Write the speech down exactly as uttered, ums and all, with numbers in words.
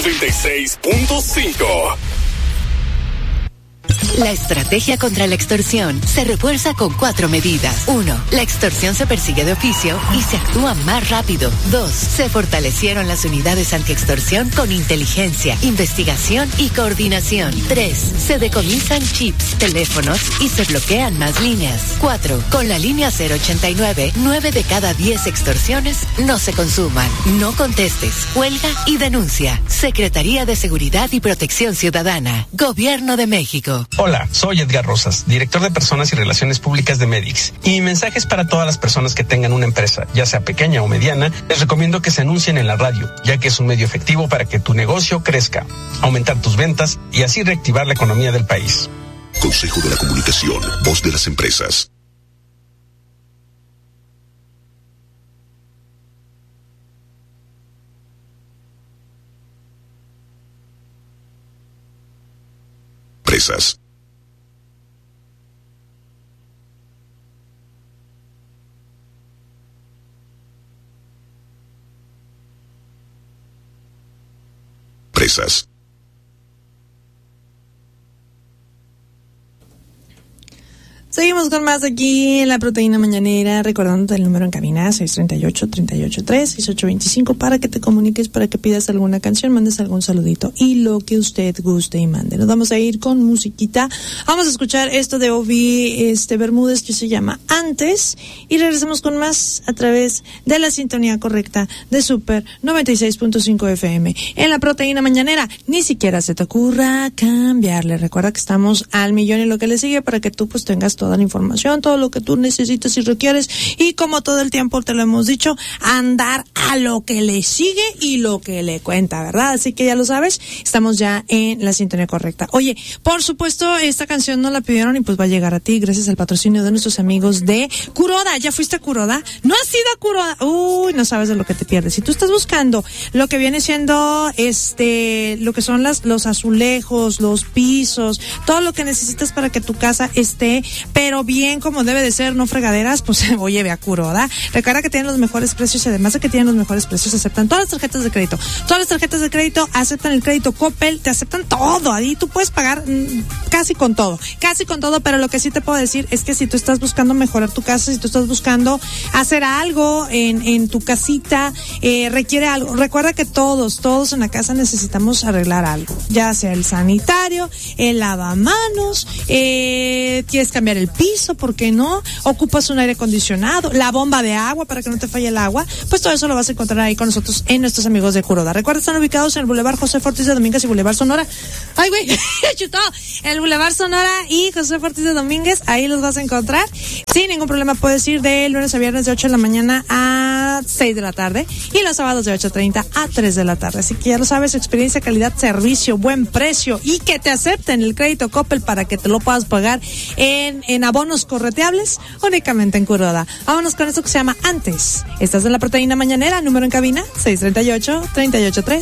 noventa y seis punto cinco. La estrategia contra la extorsión se refuerza con cuatro medidas. Uno, la extorsión se persigue de oficio y se actúa más rápido. Dos, se fortalecieron las unidades antiextorsión con inteligencia, investigación y coordinación. Tres, se decomisan chips, teléfonos y se bloquean más líneas. Cuatro, con la línea cero ochenta y nueve, nueve de cada diez extorsiones no se consuman. No contestes, cuelga y denuncia. Secretaría de Seguridad y Protección Ciudadana. Gobierno de México. Hola, soy Edgar Rosas, director de Personas y Relaciones Públicas de Medix. Y mi mensaje es para todas las personas que tengan una empresa, ya sea pequeña o mediana. Les recomiendo que se anuncien en la radio, ya que es un medio efectivo para que tu negocio crezca, aumentar tus ventas y así reactivar la economía del país. Consejo de la Comunicación, voz de las empresas. Empresas. Empresas. Seguimos con más aquí en la Proteína Mañanera, recordándote el número en cabina seis tres ocho, tres ocho tres, seis ocho dos cinco para que te comuniques, para que pidas alguna canción, mandes algún saludito y lo que usted guste y mande. Nos vamos a ir con musiquita. Vamos a escuchar esto de Ovi este Bermúdez que se llama Antes y regresamos con más a través de la sintonía correcta de Super noventa y seis punto cinco F M. En la Proteína Mañanera, ni siquiera se te ocurra cambiarle. Recuerda que estamos al millón y lo que le sigue para que tú pues tengas toda la información, todo lo que tú necesitas y requieres, y como todo el tiempo te lo hemos dicho, andar a lo que le sigue y lo que le cuenta, ¿verdad? Así que ya lo sabes, estamos ya en la sintonía correcta. Oye, por supuesto, esta canción nos la pidieron y pues va a llegar a ti gracias al patrocinio de nuestros amigos de Kuroda. ¿Ya fuiste a Kuroda? ¿No has ido a Kuroda? Uy, no sabes de lo que te pierdes. Si tú estás buscando lo que viene siendo este, lo que son las, los azulejos, los pisos, todo lo que necesitas para que tu casa esté pero bien como debe de ser, no fregaderas, pues oye, ve a Kuroda. Recuerda que tienen los mejores precios y además de que tienen los mejores precios, aceptan todas las tarjetas de crédito. Todas las tarjetas de crédito aceptan el crédito Coppel, te aceptan todo. Ahí tú puedes pagar mmm, casi con todo, casi con todo, pero lo que sí te puedo decir es que si tú estás buscando mejorar tu casa, si tú estás buscando hacer algo en, en tu casita, eh, requiere algo. Recuerda que todos, todos en la casa necesitamos arreglar algo, ya sea el sanitario, el lavamanos, eh, quieres cambiar el piso, ¿por qué no? Ocupas un aire acondicionado, la bomba de agua para que no te falle el agua, pues todo eso lo vas a encontrar ahí con nosotros en nuestros amigos de Kuroda. Recuerda, están ubicados en el Boulevard José Ortiz de Domínguez y Boulevard Sonora. Ay, güey, chutó. El Boulevard Sonora y José Ortiz de Domínguez, ahí los vas a encontrar. Sin ningún problema puedes ir de lunes a viernes de ocho de la mañana a seis de la tarde y los sábados de ocho treinta a tres de la tarde. Así que ya lo sabes, experiencia, calidad, servicio, buen precio y que te acepten el crédito Coppel para que te lo puedas pagar en en abonos correteables únicamente en Kuroda. Vámonos con esto que se llama Antes. Estás en la Proteína Mañanera, número en cabina seis tres ocho, tres ocho tres,